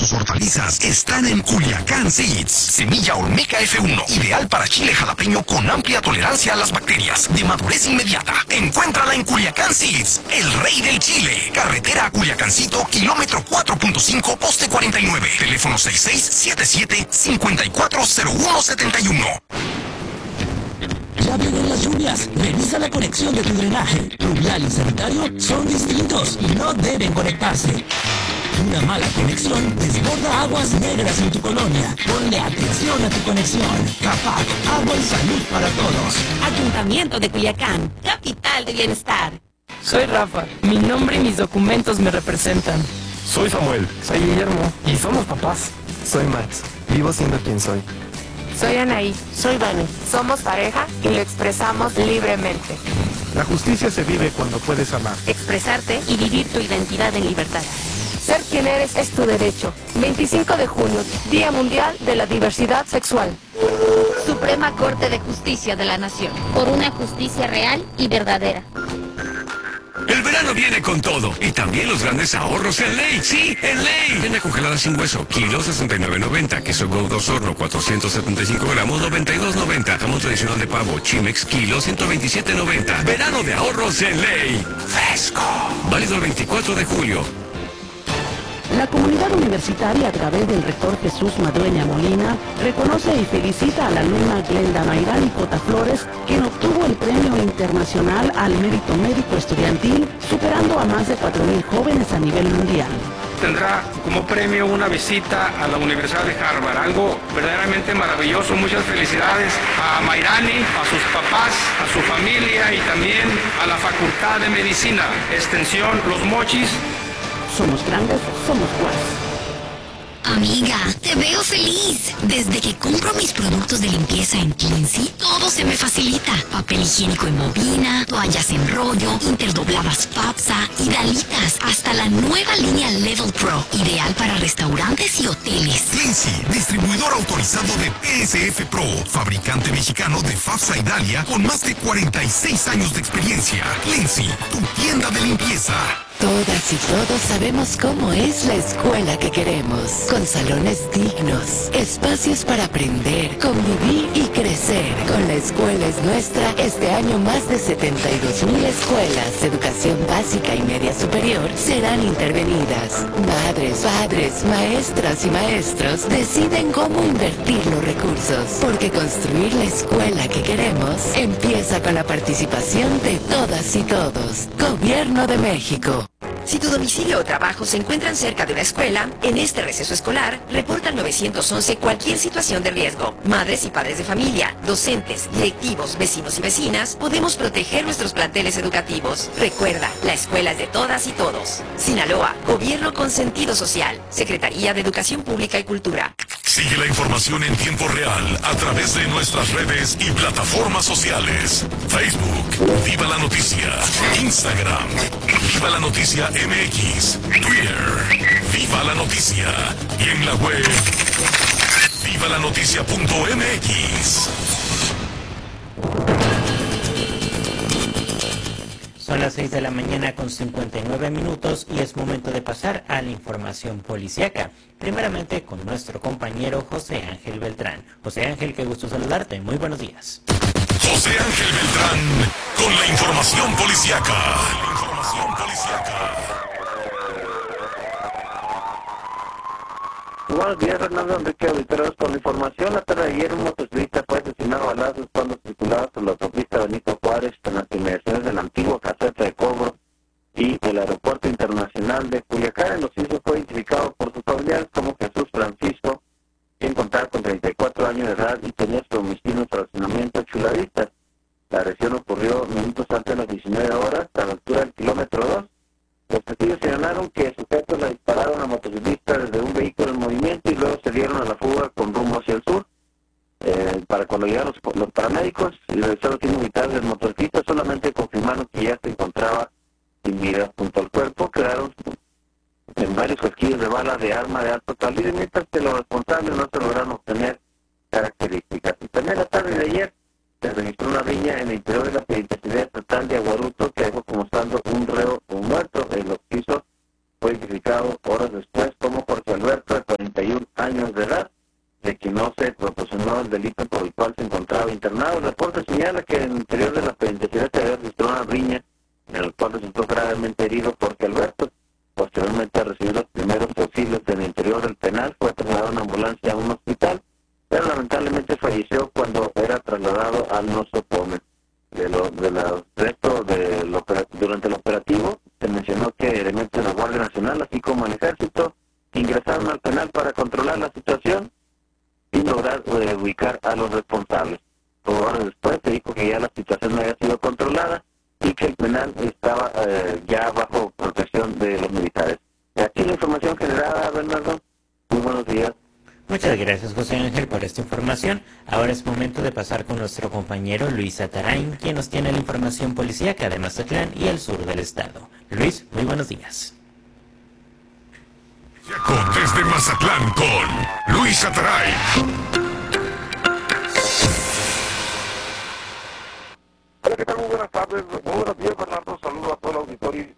tus hortalizas están en Culiacán Seeds. Semilla Olmeca F1, ideal para chile jalapeño con amplia tolerancia a las bacterias, de madurez inmediata. Encuéntrala en Culiacán Seeds, el rey del chile. Carretera a Culiacancito, kilómetro 4.5, poste 49. Teléfono 6677-540171. Ya vienen las lluvias. Revisa la conexión de tu drenaje. Pluvial y sanitario son distintos y no deben conectarse. Una mala conexión desborda aguas negras en tu colonia. Ponle atención a tu conexión. CAPAC, agua y salud para todos. Ayuntamiento de Culiacán, capital de bienestar. Soy Rafa. Mi nombre y mis documentos me representan. Soy Samuel. Soy Guillermo. Y somos papás. Soy Max. Vivo siendo quien soy. Soy Anaí. Soy Vane. Somos pareja y lo expresamos libremente. La justicia se vive cuando puedes amar. Expresarte y vivir tu identidad en libertad. Ser quien eres es tu derecho. 25 de junio, Día Mundial de la Diversidad Sexual. Suprema Corte de Justicia de la Nación. Por una justicia real y verdadera. El verano viene con todo y también los grandes ahorros en Ley. Sí, en Ley. Cena congelada sin hueso, kilo 69.90. Queso Goudos Horno 475 gramos 92.90. Jamón tradicional de pavo Chimex kilo 127.90. Verano de ahorros en Ley. Fresco. Válido el 24 de julio. La comunidad universitaria, a través del rector Jesús Madueña Molina, reconoce y felicita a la alumna Glenda Mayrani Cota Flores, quien obtuvo el Premio Internacional al Mérito Médico Estudiantil, superando a más de 4.000 jóvenes a nivel mundial. Tendrá como premio una visita a la Universidad de Harvard, algo verdaderamente maravilloso. Muchas felicidades a Mayrani, a sus papás, a su familia y también a la Facultad de Medicina, Extensión Los Mochis. Somos grandes, somos Guas. Amiga, te veo feliz. Desde que compro mis productos de limpieza en Cleansy, todo se me facilita. Papel higiénico en bobina, toallas en rollo, interdobladas FAPSA y dalitas. Hasta la nueva línea Level Pro, ideal para restaurantes y hoteles. Cleansy, distribuidor autorizado de PSF Pro, fabricante mexicano de FAPSA y Dalia con más de 46 años de experiencia. Cleansy, tu tienda de limpieza. Todas y todos sabemos cómo es la escuela que queremos, con salones dignos, espacios para aprender, convivir y crecer. Con La Escuela es Nuestra, este año más de 72,000 escuelas de educación básica y media superior serán intervenidas. Madres, padres, maestras y maestros deciden cómo invertir los recursos, porque construir la escuela que queremos empieza con la participación de todas y todos. Gobierno de México. Si tu domicilio o trabajo se encuentran cerca de una escuela, en este receso escolar, reporta al 911 cualquier situación de riesgo. Madres y padres de familia, docentes, directivos, vecinos y vecinas, podemos proteger nuestros planteles educativos. Recuerda, la escuela es de todas y todos. Sinaloa, Gobierno con sentido social, Secretaría de Educación Pública y Cultura. Sigue la información en tiempo real a través de nuestras redes y plataformas sociales. Facebook, Viva la Noticia. Instagram, Viva la Noticia MX. Twitter, Viva la Noticia. Y en la web, vivalanoticia.mx. Son las 6 de la mañana con 59 minutos y es momento de pasar a la información policíaca. Primeramente con nuestro compañero José Ángel Beltrán. José Ángel, qué gusto saludarte. Muy buenos días. José Ángel Beltrán con la información policíaca. Buenos días, Fernando Enrique Auditoros. Con la información, la tarde de ayer un motociclista fue asesinado a balazos cuando circulaba por la autopista Benito Juárez en las inmediaciones de la antigua caseta de cobro y el aeropuerto internacional de Culiacán. En los hechos fue identificado por sus familiares como Jesús Francisco, quien contaba con 34 años de edad y tenía su domicilio en el fraccionamiento Chulavista. La agresión ocurrió minutos antes de las 19 horas a la altura del kilómetro 2. Los testigos señalaron que sujetos le dispararon a motociclista desde un vehículo en movimiento y luego se dieron a la fuga con rumbo hacia el sur. Para cuando llegaron los paramédicos y realizaron los signos vitales del motociclista, solamente confirmaron que ya se encontraba sin vida. Junto al cuerpo quedaron en varios casquillos de bala de arma de alto calibre, mientras que los responsables no se lograron obtener características. Y también la tarde de ayer se registró una riña en el interior de la penitenciaría estatal de Aguaruto que dejó como saldo un reo muerto. El occiso fue identificado horas después como Jorge Alberto, de 31 años de edad, de que no se proporcionó el delito por el cual se encontraba internado. El reporte señala que en el interior de la penitenciaria se había registrado una riña en el cual resultó gravemente herido Jorge Alberto. Posteriormente, a recibir los primeros auxilios en el interior del penal, fue trasladado en ambulancia a un hospital, pero lamentablemente falleció cuando era trasladado al nosocomio. Durante el operativo se mencionó que elementos de la Guardia Nacional, así como el Ejército, ingresaron al penal para controlar la situación y lograr ubicar a los responsables. Horas después se dijo que ya la situación no había sido controlada y que el penal estaba ya bajo protección de los militares. Aquí la información generada, Bernardo. Muy buenos días. Muchas gracias, José Ángel, por esta información. Ahora es momento de pasar con nuestro compañero Luis Atarain, quien nos tiene la información policíaca de Mazatlán y el sur del estado. Luis, muy buenos días. Desde Mazatlán con Luis Atarain. Hola, ¿qué tal? Muy buenas tardes, muy buenos días, Bernardo. Saludos a todo el auditorio.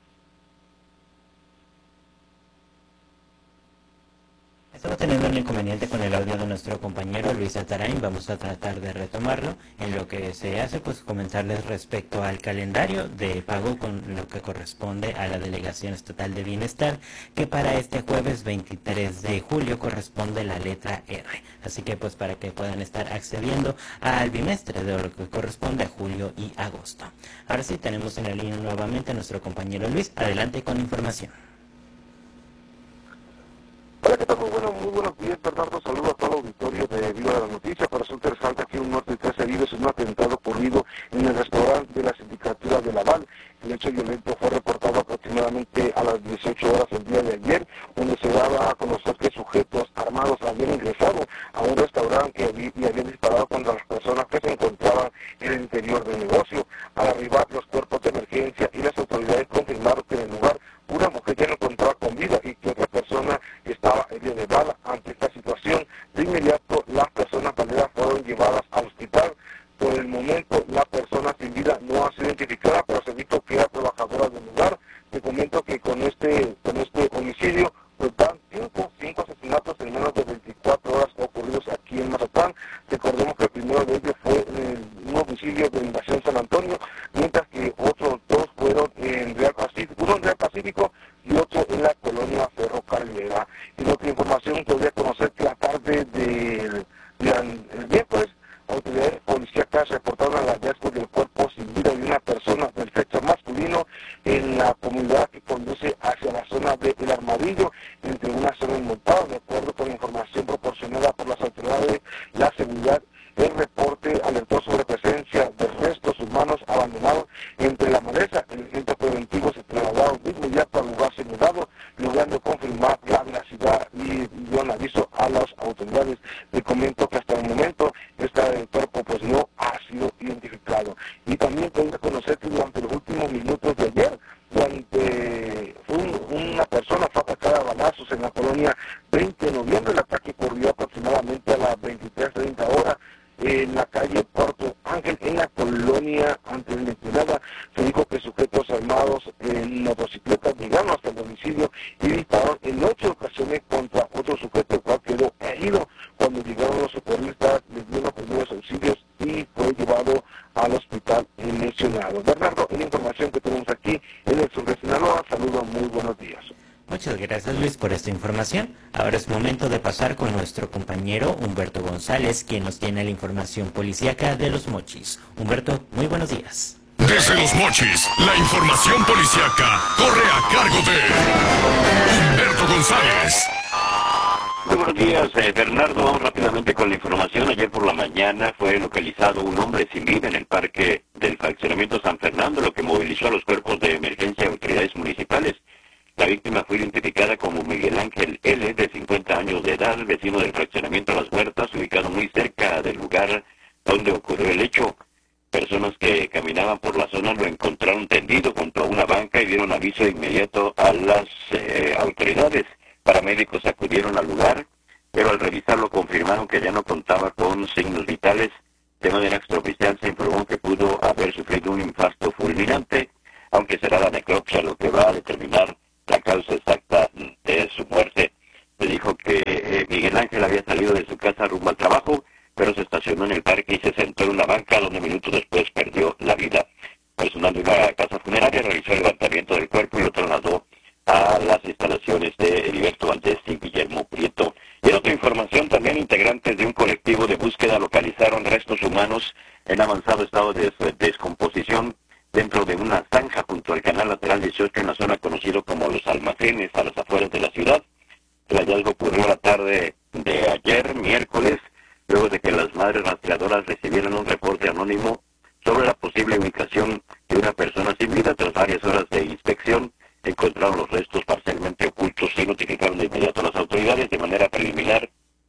Estamos teniendo un inconveniente con el audio de nuestro compañero Luis Atarain. Vamos a tratar de retomarlo. En lo que se hace, pues comentarles respecto al calendario de pago con lo que corresponde a la Delegación Estatal de Bienestar, que para este jueves 23 de julio corresponde la letra R. Así que pues para que puedan estar accediendo al bimestre de lo que corresponde a julio y agosto. Ahora sí, tenemos en la línea nuevamente a nuestro compañero Luis. Adelante con información. Hola, ¿qué tal? Muy buenos días, Bernardo. Saludos a todo el auditorio de Viva la Noticia. Para resulta resalta que un muerto y 3 heridos en un atentado ocurrido en el restaurante de la Sindicatura de Laval. El hecho violento fue reportado aproximadamente a las 18 horas el día de ayer, donde se daba a conocer que sujetos armados habían ingresado a un restaurante y habían disparado contra las personas que se encontraban en el interior del negocio. Al arribar los cuerpos de emergencia y las autoridades confirmaron que en el lugar una mujer ya no encontraba con vida y que otra persona estaba herida de bala. Ante esta situación, de inmediato las personas baleadas fueron llevadas al hospital. Por el momento, la persona sin vida no ha sido identificada, pero se dijo que era trabajadora del lugar. Te comento que con este homicidio, pues dan 5 asesinatos en menos de 24 horas ocurridos aquí en Mazatlán. Recordemos que el primero de ellos fue un homicidio de Invasión San Antonio, mientras que otros 2 fueron en Real Pacífico, uno en Real Pacífico y otro en la colonia Ferrocarrilera. Y en otra información, podría conocer que la tarde del miércoles, autoridades policíacas reportaron el hallazgo del cuerpo sin vida de una persona del sexo masculino en la comunidad que conduce hacia la zona de El Armadillo, entre una zona inmontada. De acuerdo con la información proporcionada por las autoridades, la seguridad, el reporte alertó sobre presencia de restos humanos abandonados entre la maleza. El agente preventivo se trasladó de inmediato al lugar señalado, logrando confirmar la veracidad y dio un aviso a las autoridades. Le comento que hasta el momento el cuerpo pues no ha sido identificado. Y también tengo que conocer que durante los últimos minutos de ayer, una persona fue atacada a balazos en la colonia 20 de noviembre. El ataque ocurrió aproximadamente a las 23:30 horas en la calle Puerto Ángel, en la colonia antes mencionada. Se dijo que sujetos armados en motocicletas llegaron hasta el domicilio y dispararon en 8 ocasiones contra otro sujeto, el cual quedó herido. Cuando llegaron los socorristas, les dieron los primeros auxilios y fue llevado al hospital mencionado. Bernardo, la información que tenemos aquí en el sur de Sinaloa. Saludos, muy buenos días. Muchas gracias, Luis, por esta información. Ahora es momento de pasar con nuestro compañero Humberto González, quien nos tiene la información policíaca de Los Mochis. Humberto, muy buenos días. Desde Los Mochis, la información policíaca corre a cargo de Humberto González. Muy buenos días, Bernardo. Vamos rápidamente con la información. Ayer por la mañana fue localizado un hombre sin vida en el parque del fraccionamiento San Fernando, lo que movilizó a los cuerpos de emergencia y autoridades municipales. La víctima fue identificada como Miguel Ángel L., de 50 años de edad, vecino del fraccionamiento Las Huertas, ubicado muy cerca del lugar donde ocurrió el hecho. Personas que caminaban por la zona lo encontraron tendido junto a una banca y dieron aviso de inmediato a las autoridades. Paramédicos acudieron al lugar, pero al revisarlo confirmaron que ya no contaba con signos vitales. De manera extraoficial se informó que pudo haber sufrido un infarto fulminante, aunque será la necropsia lo que va a determinar la causa exacta de su muerte. Se dijo que había salido de su casa rumbo al trabajo, pero se estacionó en el parque y se sentó en una banca donde minutos después perdió la vida. Personal de una casa funeraria realizó el levantamiento del cuerpo y lo trasladó a las instalaciones de Heriberto Valdés y Guillermo Prieto. Y en otra información, también integrantes de un colectivo de búsqueda localizaron restos humanos en avanzado estado de descomposición dentro de una zanja junto al canal lateral 18 en la zona conocido como Los Almacenes, a las afueras de la ciudad. El hallazgo ocurrió la tarde de ayer, miércoles, luego de que las madres rastreadoras recibieron un reporte anónimo sobre la posible ubicación de una persona sin vida. Tras varias horas de inspección, encontraron los restos parcialmente ocultos y notificaron de inmediato a las autoridades. De manera preliminar,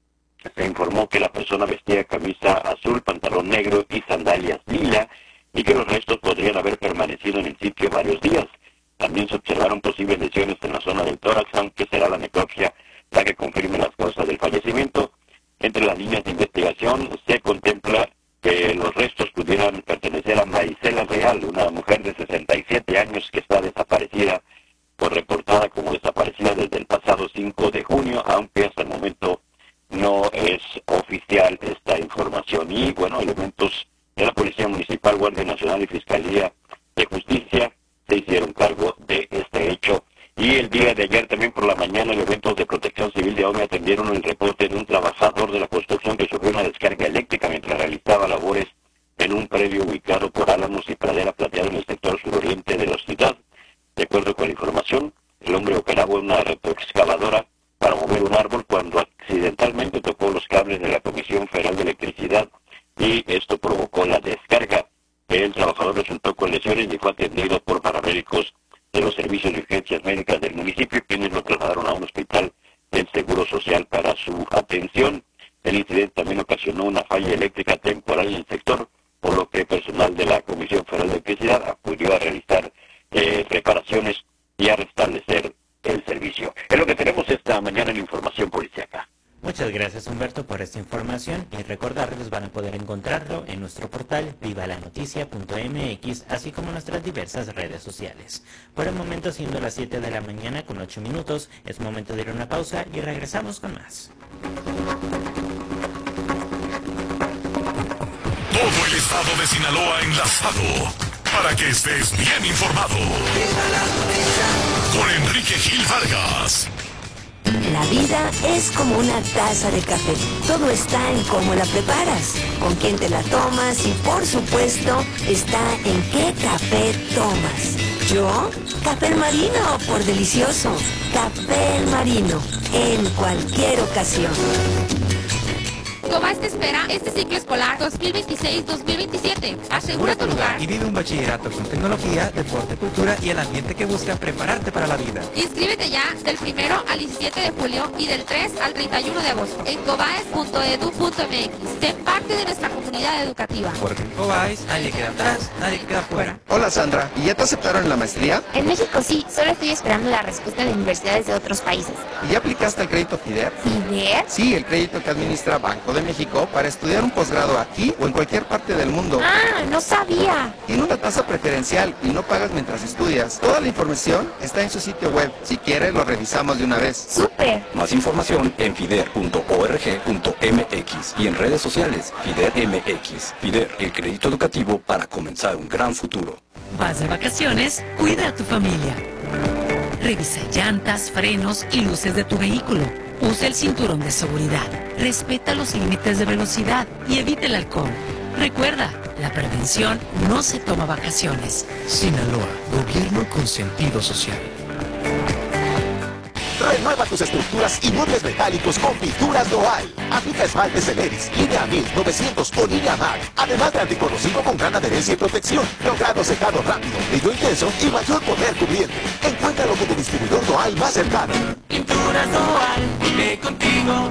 se informó que la persona vestía camisa azul, pantalón negro y sandalias lila, y que los restos podrían haber permanecido en el sitio varios días. También se observaron posibles lesiones en la zona del tórax, aunque será la necropsia la que confirme las causas del fallecimiento. Entre las líneas de investigación se contempla que los restos pudieran pertenecer a Marisela Real, una mujer de 67 años que está desaparecida, o reportada como desaparecida desde el pasado 5 de junio, aunque hasta el momento no es oficial esta información. Y bueno, elementos de la Policía Municipal, Guardia Nacional y Fiscalía de Justicia se hicieron cargo de este hecho. Y el día de ayer también por la mañana, elementos de Protección Civil de OME atendieron el reporte de un trabajador de la construcción que sufrió una descarga eléctrica mientras realizaba labores en un predio ubicado por Álamos y Pradera Plateada en el sector suroriente de la ciudad. De acuerdo con la información, el hombre operaba una retroexcavadora para mover un árbol cuando accidentalmente tocó los cables de la Comisión Federal de Electricidad y esto provocó la descarga. El trabajador resultó con lesiones y fue atendido por paramédicos de los servicios de urgencias médicas del municipio, quienes lo trasladaron a un hospital del Seguro Social para su atención. El incidente también ocasionó una falla eléctrica temporal en el sector, por lo que personal de la Comisión Federal de Electricidad acudió a realizar reparaciones y a restablecer el servicio. Es lo que tenemos esta mañana en la información policíaca. Muchas gracias, Humberto, por esta información, y recordarles van a poder encontrarlo en nuestro portal vivalanoticia.mx, así como en nuestras diversas redes sociales. Por el momento, siendo las 7 de la mañana con 8 minutos, es momento de ir a una pausa y regresamos con más. Todo el estado de Sinaloa enlazado para que estés bien informado. Con Enrique Gil Vargas. La vida es como una taza de café. Todo está en cómo la preparas, con quién te la tomas y, por supuesto, está en qué café tomas. Yo, Café El Marino, por delicioso. Café El Marino, en cualquier ocasión. Cobás te espera este ciclo escolar 2026-2027. Asegura tu lugar. Y vive un bachillerato con tecnología, deporte, cultura y el ambiente que busca prepararte para la vida. Inscríbete ya del 1 al 17 de julio y del 3 al 31 de agosto en cobaes.edu.mx. Sé parte de nuestra comunidad educativa. Porque en Cobaes nadie queda atrás, nadie queda fuera. Hola Sandra, ¿y ya te aceptaron en la maestría? En México sí, solo estoy esperando la respuesta de universidades de otros países. ¿Y ya aplicaste al crédito FIDER? ¿FIDER? Sí, el crédito que administra Banco de México para estudiar un posgrado aquí o en cualquier parte del mundo. ¡Ah, no sabía! Tiene una tasa preferencial y no pagas mientras estudias. Toda la información está en su sitio web. Si quieres, lo revisamos de una vez. ¡Súper! Más información en fider.org.mx y en redes sociales FIDER MX. FIDER, el crédito educativo para comenzar un gran futuro. ¿Vas de vacaciones? Cuida a tu familia. Revisa llantas, frenos y luces de tu vehículo. Usa el cinturón de seguridad. Respeta los límites de velocidad y evita el alcohol. Recuerda, la prevención no se toma vacaciones. Sinaloa, gobierno con sentido social. Renueva tus estructuras y muebles metálicos con Pinturas Doal. Aplica esmaltes Celeris, línea 1000, 900 o línea MAC. Además de anticorrosivo con gran adherencia y protección, logrando secado rápido, brillo intenso y mayor poder cubriente. Encuentra lo que tu distribuidor Doal más cercano. Pinturas Doal, vive contigo.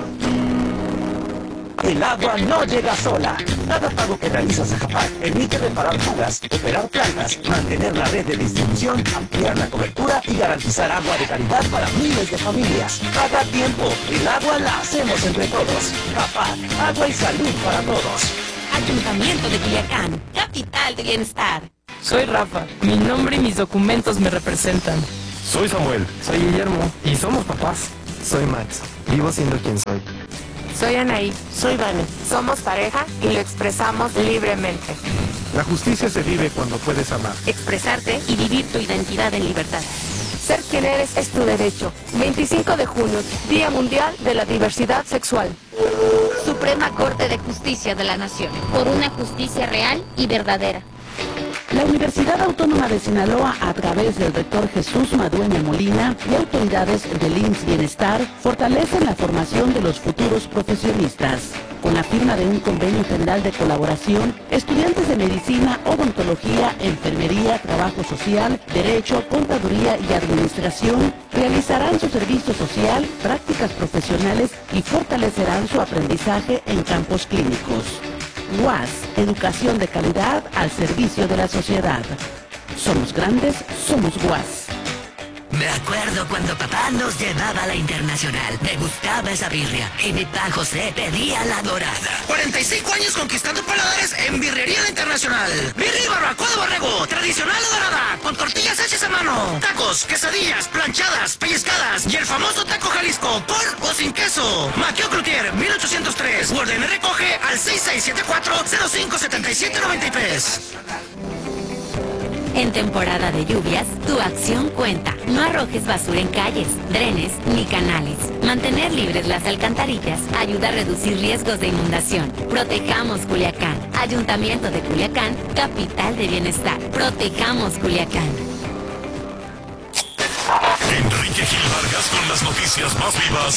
El agua no llega sola. Cada pago que realizas a Capaz permite reparar fugas, operar plantas, mantener la red de distribución, ampliar la cobertura y garantizar agua de calidad para miles de familias. Paga a tiempo. El agua la hacemos entre todos. Capaz, agua y salud para todos. Ayuntamiento de Culiacán, capital de bienestar. Soy Rafa. Mi nombre y mis documentos me representan. Soy Samuel. Soy Guillermo. Y somos papás. Soy Max. Vivo siendo quien soy. Soy Anaí. Soy Vane. Somos pareja y lo expresamos libremente. La justicia se vive cuando puedes amar. Expresarte y vivir tu identidad en libertad. Ser quien eres es tu derecho. 25 de junio, Día Mundial de la Diversidad Sexual. Suprema Corte de Justicia de la Nación. Por una justicia real y verdadera. La Universidad Autónoma de Sinaloa, a través del rector Jesús Madueña Molina y autoridades del IMSS Bienestar, fortalecen la formación de los futuros profesionistas. Con la firma de un convenio general de colaboración, estudiantes de medicina, odontología, enfermería, trabajo social, derecho, contaduría y administración realizarán su servicio social, prácticas profesionales y fortalecerán su aprendizaje en campos clínicos. UAS, educación de calidad al servicio de la sociedad. Somos grandes, somos UAS. Me acuerdo cuando papá nos llevaba a la Internacional. Me gustaba esa birria y mi pa José pedía la dorada. 45 años conquistando paladares en Birrería La Internacional. Birria y barbacoa de borrego, tradicional o dorada, con tortillas hechas a mano. Tacos, quesadillas, planchadas, pellizcadas y el famoso taco Jalisco, con o sin queso. Maquio Cloutier, 1803. Orden y recoge al 6674-057793. En temporada de lluvias, tu acción cuenta. No arrojes basura en calles, drenes ni canales. Mantener libres las alcantarillas ayuda a reducir riesgos de inundación. Protejamos Culiacán. Ayuntamiento de Culiacán, capital de bienestar. Protejamos Culiacán. Enrique Gil Vargas con las noticias más vivas